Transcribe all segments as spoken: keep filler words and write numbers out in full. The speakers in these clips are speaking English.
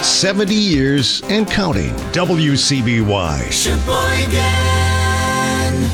seventy years and counting. W C B Y. Sheboygan.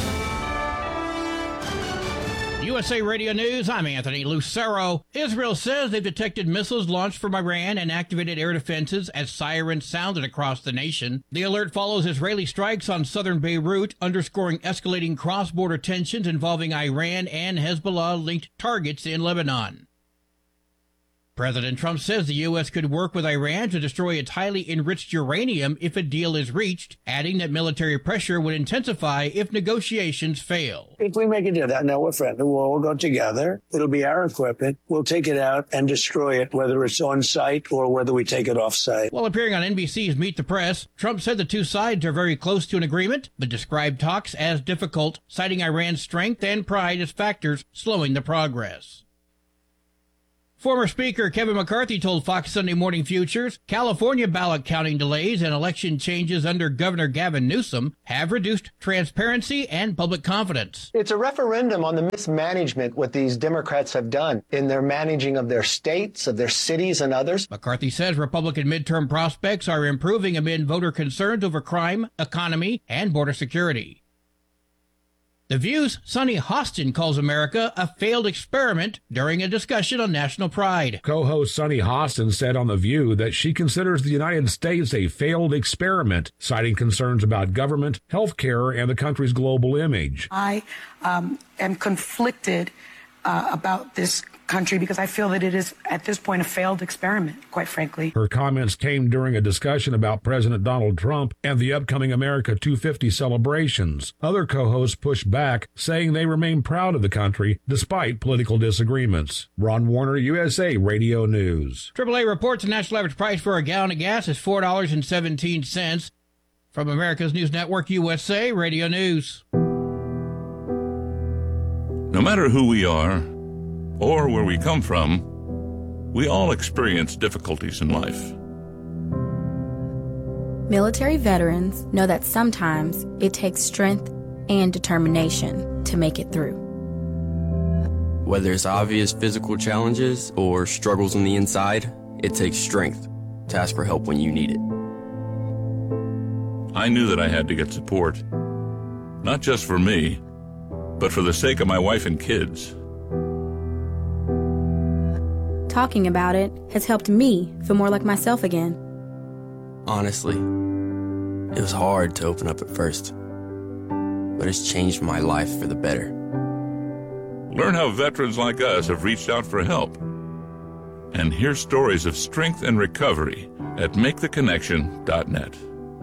U S A Radio News, I'm Anthony Lucero. Israel says they've detected missiles launched from Iran and activated air defenses as sirens sounded across the nation. The alert follows Israeli strikes on southern Beirut, underscoring escalating cross-border tensions involving Iran and Hezbollah-linked targets in Lebanon. President Trump says the U S could work with Iran to destroy its highly enriched uranium if a deal is reached, adding that military pressure would intensify if negotiations fail. If we make a deal, now we're friendly, we'll all go together. It'll be our equipment. We'll take it out and destroy it, whether it's on site or whether we take it off site. While appearing on N B C's Meet the Press, Trump said the two sides are very close to an agreement, but described talks as difficult, citing Iran's strength and pride as factors slowing the progress. Former Speaker Kevin McCarthy told Fox Sunday Morning Futures California ballot counting delays and election changes under Governor Gavin Newsom have reduced transparency and public confidence. It's a referendum on the mismanagement what these Democrats have done in their managing of their states, of their cities, and others. McCarthy says Republican midterm prospects are improving amid voter concerns over crime, economy, and border security. The View's Sunny Hostin calls America a failed experiment during a discussion on national pride. Co-host Sunny Hostin said on The View that she considers the United States a failed experiment, citing concerns about government, health care, and the country's global image. I um, am conflicted uh, about this country because I feel that it is, at this point, a failed experiment, quite frankly. Her comments came during a discussion about President Donald Trump and the upcoming America two fifty celebrations. Other co-hosts pushed back, saying they remain proud of the country despite political disagreements. Ron Warner, U S A Radio News. triple A reports the national average price for a gallon of gas is four dollars and seventeen cents. From America's News Network, U S A Radio News. No matter who we are, or where we come from, we all experience difficulties in life. Military veterans know that sometimes it takes strength and determination to make it through. Whether it's obvious physical challenges or struggles on the inside, it takes strength to ask for help when you need it. I knew that I had to get support, not just for me, but for the sake of my wife and kids. Talking about it has helped me feel more like myself again. Honestly, it was hard to open up at first, but it's changed my life for the better. Learn how veterans like us have reached out for help, and hear stories of strength and recovery at make the connection dot net.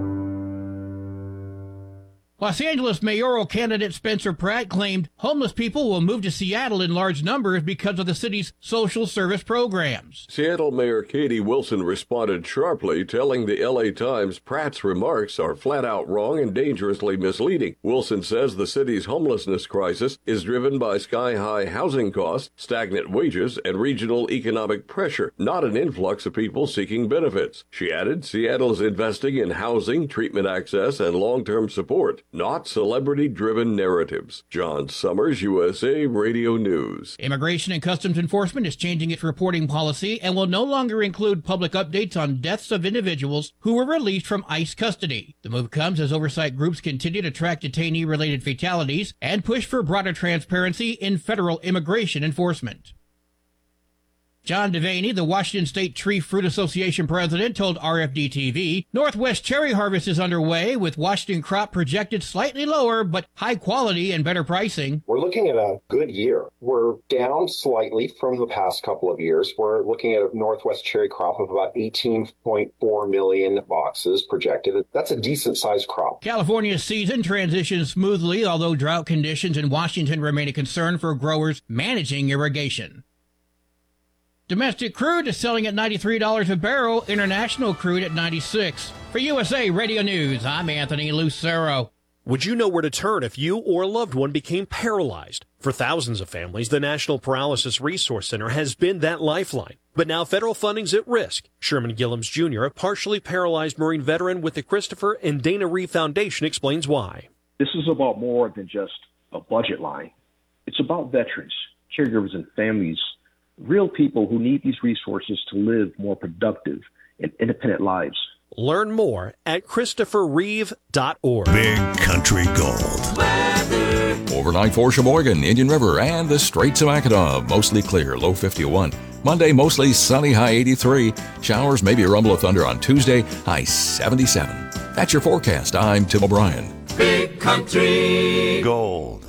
Los Angeles mayoral candidate Spencer Pratt claimed homeless people will move to Seattle in large numbers because of the city's social service programs. Seattle Mayor Katie Wilson responded sharply, telling the L A Times Pratt's remarks are flat out wrong and dangerously misleading. Wilson says the city's homelessness crisis is driven by sky-high housing costs, stagnant wages, and regional economic pressure, not an influx of people seeking benefits. She added Seattle is investing in housing, treatment access, and long-term support, not celebrity-driven narratives. John Summers, U S A Radio News. Immigration and Customs Enforcement is changing its reporting policy and will no longer include public updates on deaths of individuals who were released from ICE custody. The move comes as oversight groups continue to track detainee-related fatalities and push for broader transparency in federal immigration enforcement. John Devaney, the Washington State Tree Fruit Association president, told R F D T V, Northwest cherry harvest is underway, with Washington crop projected slightly lower, but high quality and better pricing. We're looking at a good year. We're down slightly from the past couple of years. We're looking at a Northwest cherry crop of about eighteen point four million boxes projected. That's a decent-sized crop. California's season transitions smoothly, although drought conditions in Washington remain a concern for growers managing irrigation. Domestic crude is selling at ninety-three dollars a barrel, international crude at ninety-six dollars. For U S A Radio News, I'm Anthony Lucero. Would you know where to turn if you or a loved one became paralyzed? For thousands of families, the National Paralysis Resource Center has been that lifeline. But now federal funding's at risk. Sherman Gillums Junior, a partially paralyzed Marine veteran with the Christopher and Dana Reeve Foundation, explains why. This is about more than just a budget line. It's about veterans, caregivers, and families, real people who need these resources to live more productive and independent lives. Learn more at christopher reeve dot org. Big Country Gold. Overnight for Sheboygan, Indian River, and the Straits of Mackinac. Mostly clear, low fifty-one. Monday, mostly sunny, high eighty-three. Showers, maybe a rumble of thunder on Tuesday, high seventy-seven. That's your forecast. I'm Tim O'Brien. Big Country Gold.